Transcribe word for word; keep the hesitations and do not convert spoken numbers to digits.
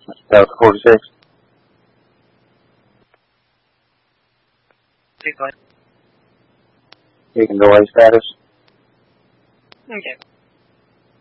Delta forty-six. Please go ahead. Taking delay status. Okay.